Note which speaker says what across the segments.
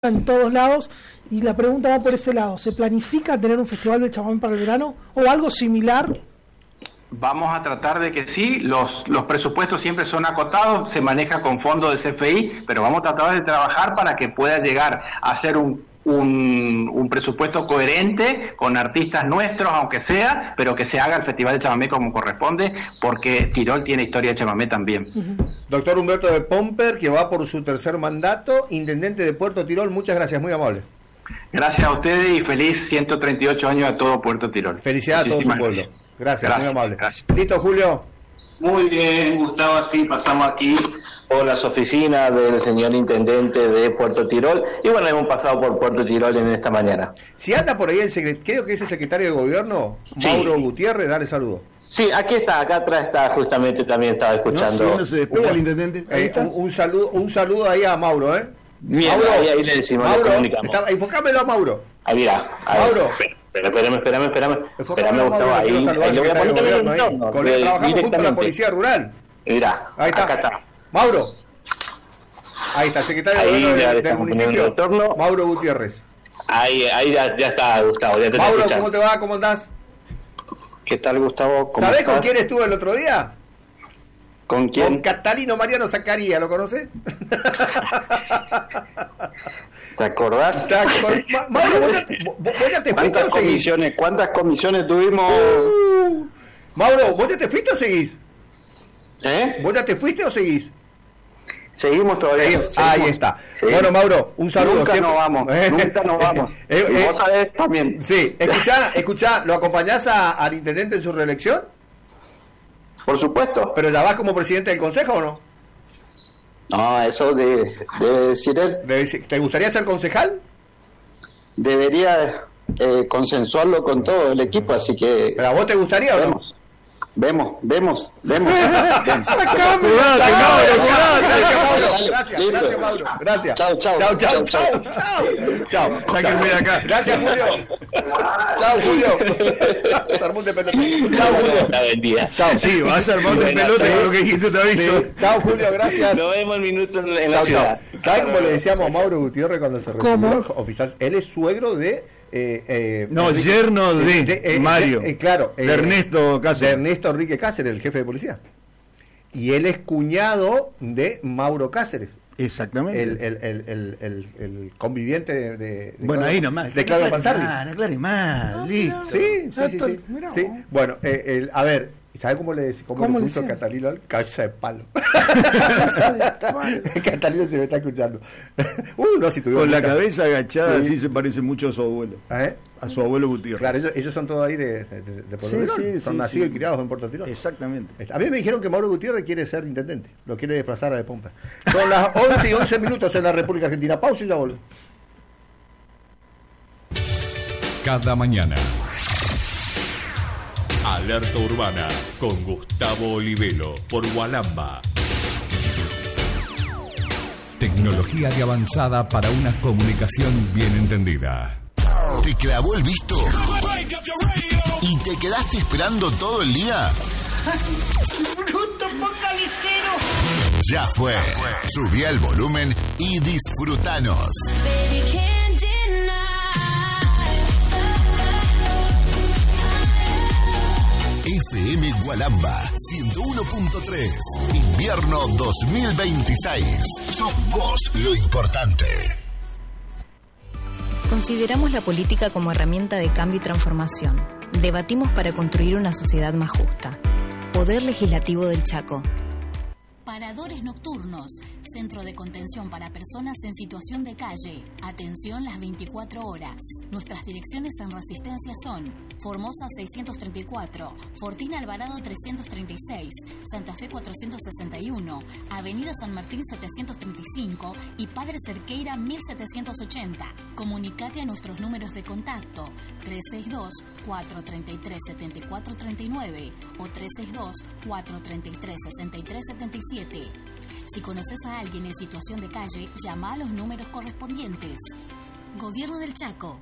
Speaker 1: en todos lados, y la pregunta va por ese lado. ¿Se planifica tener un festival del chamamé para el verano o algo similar?
Speaker 2: Vamos a tratar de que sí. Los presupuestos siempre son acotados, se maneja con fondos de CFI, pero vamos a tratar de trabajar para que pueda llegar a ser un presupuesto coherente con artistas nuestros, aunque sea, pero que se haga el Festival de Chamamé como corresponde, porque Tirol tiene historia de chamamé también.
Speaker 3: Doctor Humberto de Pomper, que va por su tercer mandato, intendente de Puerto Tirol, muchas gracias, muy amable.
Speaker 2: Gracias a ustedes y feliz 138 años a todo Puerto Tirol.
Speaker 3: Felicidades a todo su pueblo. Gracias, muy amable. Gracias. ¿Listo, Julio?
Speaker 4: Muy bien, Gustavo, así pasamos aquí por las oficinas del señor intendente de Puerto Tirol, y bueno, hemos pasado por Puerto Tirol en esta mañana.
Speaker 3: Si anda por ahí creo que es el secretario de gobierno,
Speaker 4: sí.
Speaker 3: Mauro Gutiérrez, dale saludo.
Speaker 4: Sí, aquí está, acá atrás está, justamente también estaba escuchando.
Speaker 3: No se despega el intendente. Ahí está. Un saludo ahí a Mauro,
Speaker 4: Bien,
Speaker 3: Mauro,
Speaker 4: ahí le decimos,
Speaker 3: Mauro,
Speaker 4: le comunicamos.
Speaker 3: Enfocámelo a Mauro.
Speaker 4: Ahí mira,
Speaker 3: Mauro.
Speaker 4: Espérame, Gustavo, ahí le voy a poner el entorno.
Speaker 3: Trabajamos junto a la Policía Rural.
Speaker 4: Mirá,
Speaker 3: ahí está.
Speaker 4: Acá está.
Speaker 3: Mauro. Ahí está, secretario de gobierno del municipio, Mauro Gutiérrez.
Speaker 4: Ahí ya está, Gustavo. Ya te
Speaker 3: Mauro, ¿cómo te va? ¿Cómo andás?
Speaker 4: ¿Qué tal, Gustavo?
Speaker 3: ¿Sabés estás? ¿Con quién estuve el otro día?
Speaker 4: ¿Con quién?
Speaker 3: Con Catalino Mariano Zacarías, ¿lo conocés?
Speaker 4: ¿Te acordás?
Speaker 3: Mauro, ¿vos ya te fuiste o seguís?
Speaker 4: ¿Cuántas comisiones tuvimos?
Speaker 3: Mauro, ¿vos ya te fuiste o seguís? ¿Vos ya te fuiste o seguís?
Speaker 4: Seguimos todavía. Seguimos.
Speaker 3: Ahí está. Sí. Bueno, Mauro, un saludo.
Speaker 4: Nunca nos vamos. Vos sabés también.
Speaker 3: Sí, escuchá, ¿lo acompañás al intendente en su reelección?
Speaker 4: Por supuesto.
Speaker 3: ¿Pero ya vas como presidente del consejo o no?
Speaker 4: No, eso debe decir él.
Speaker 3: ¿Te gustaría ser concejal?
Speaker 4: Debería consensuarlo con todo el equipo, así que...
Speaker 3: ¿Pero a vos te gustaría o no?
Speaker 4: Vemos.
Speaker 3: Sacame, Gracias, Mauro. Gracias. Chao. Sáquenme de acá. Gracias, Julio. Chao, Julio. Sarmón de pelota. Chao, Julio.
Speaker 4: La vendida.
Speaker 3: Chao. Sí, vas a armar de pelota con lo que dijiste, te aviso. Sí. Chao, Julio, gracias.
Speaker 4: Nos vemos el minuto en la ciudad.
Speaker 3: ¿Sabes cómo le decíamos a Mauro Gutiérrez cuando se recibió oficial? Él es suegro de...
Speaker 5: yerno de Mario,
Speaker 3: claro,
Speaker 5: de Ernesto Cáceres.
Speaker 3: De Ernesto Enrique Cáceres, el jefe de policía. Y él es cuñado de Mauro Cáceres.
Speaker 5: Exactamente.
Speaker 3: El conviviente de
Speaker 5: bueno, ahí nomás.
Speaker 3: De Claudio Panzardi.
Speaker 5: Aclare más, listo.
Speaker 3: Sí. Bueno, a ver, ¿sabe cómo le puso Catalino al cabeza de palo? Catalino se me está escuchando.
Speaker 5: Con la cabeza agachada, sí se parece mucho a su abuelo. A su abuelo Gutiérrez.
Speaker 3: Claro, ellos son todos ahí de Puerto Tirol. Son nacidos y criados en Puerto Tirol.
Speaker 5: Exactamente.
Speaker 3: A mí me dijeron que Mauro Gutiérrez quiere ser intendente. Lo quiere desplazar a De Pompa. Son las 11:11 en la República Argentina. Pausa y ya volvemos.
Speaker 6: Cada mañana. Alerta Urbana con Gustavo Olivelo por Gualamba. Tecnología de avanzada para una comunicación bien entendida.
Speaker 7: ¿Te clavó el visto? ¿Y te quedaste esperando todo el día?
Speaker 8: ¡Bruto focalicero!
Speaker 7: Ya fue. Subí el volumen y disfrutanos. FM Gualamba 101.3. Invierno 2026. Sos vos lo importante.
Speaker 9: Consideramos la política como herramienta de cambio y transformación. Debatimos para construir una sociedad más justa. Poder Legislativo del Chaco.
Speaker 10: Paradores nocturnos, centro de contención para personas en situación de calle. Atención las 24 horas. Nuestras direcciones en Resistencia son Formosa 634, Fortín Alvarado 336, Santa Fe 461, Avenida San Martín 735 y Padre Cerqueira 1780. Comunicate a nuestros números de contacto 362-433-7439 o 362-433-6377. Si conoces a alguien en situación de calle, llama a los números correspondientes. Gobierno del Chaco.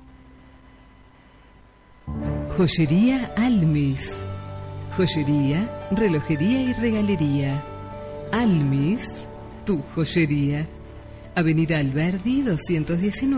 Speaker 11: Joyería Almis. Joyería, relojería y regalería. Almis, tu joyería. Avenida Alberdi 219.